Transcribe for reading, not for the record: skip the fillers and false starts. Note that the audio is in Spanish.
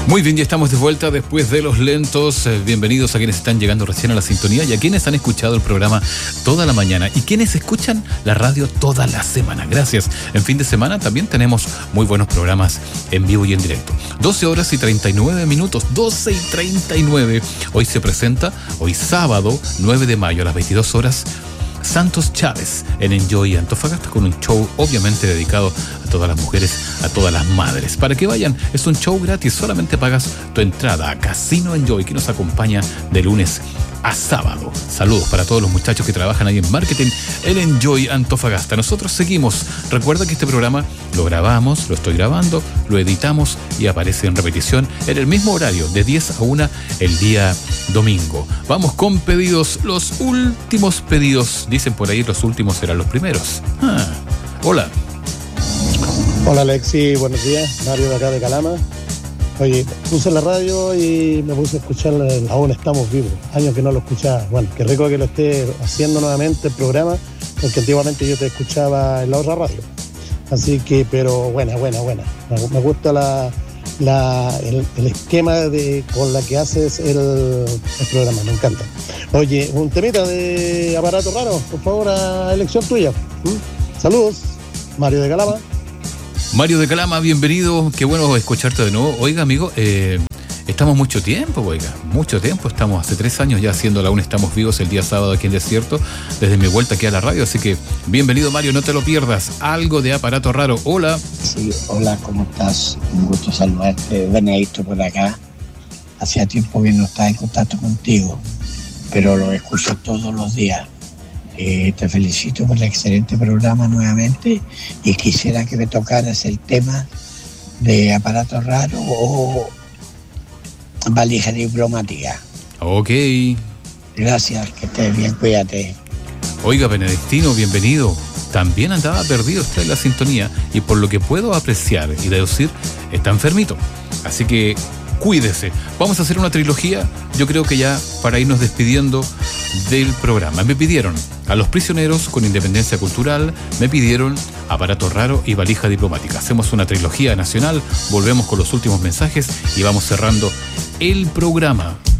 Muy bien, ya estamos de vuelta después de los lentos. Bienvenidos a quienes están llegando recién a la sintonía y a quienes han escuchado el programa toda la mañana y quienes escuchan la radio toda la semana. Gracias. En fin de semana también tenemos muy buenos programas en vivo y en directo. 12 horas y 39 minutos, 12 y 39. Hoy se presenta, hoy sábado 9 de mayo a las 22 horas, Santos Chávez en Enjoy Antofagasta, con un show obviamente dedicado a todas las mujeres, a todas las madres. Para que vayan, es un show gratis, solamente pagas tu entrada a Casino Enjoy, que nos acompaña de lunes a sábado. Saludos para todos los muchachos que trabajan ahí en marketing en Enjoy Antofagasta. Nosotros seguimos. Recuerda que este programa lo grabamos, lo estoy grabando, lo editamos y aparece en repetición en el mismo horario, de 10 a 1 el día domingo. Vamos con pedidos, los últimos pedidos. Dicen por ahí, los últimos serán los primeros. Hola. Hola Alexi, buenos días. Mario de acá de Calama. Oye, puse la radio y me puse a escuchar Aún Estamos Vivos. Años que no lo escuchaba. Bueno, qué rico que lo esté haciendo nuevamente el programa, porque antiguamente yo te escuchaba en la otra radio. Así que, pero buena. Me gusta el esquema con la que haces el programa, me encanta. Oye, un temita de Aparato Raro, por favor, a elección tuya. Saludos, Mario de Calama. Mario de Calama, bienvenido, qué bueno escucharte de nuevo. Oiga, amigo, estamos mucho tiempo, estamos hace 3 años ya haciendo la Aún Estamos Vivos el día sábado aquí en Desierto, desde mi vuelta aquí a la radio, así que bienvenido Mario, no te lo pierdas. Algo de Aparato Raro. Hola. Sí, hola, ¿cómo estás? Un gusto saludarte, Benedicto por acá. Hacía tiempo que no estaba en contacto contigo, pero lo escucho todos los días. Te felicito por el excelente programa nuevamente y quisiera que me tocaras el tema de Aparato Raro o valija diplomática. Ok. Gracias, que estés bien, cuídate. Oiga, Benedictino, bienvenido. También andaba perdido usted en la sintonía y por lo que puedo apreciar y deducir, está enfermito. Así que cuídese. Vamos a hacer una trilogía, yo creo que ya para irnos despidiendo del programa. Me pidieron a Los Prisioneros con Independencia Cultural, me pidieron Aparato Raro y Valija Diplomática. Hacemos una trilogía nacional, volvemos con los últimos mensajes y vamos cerrando el programa.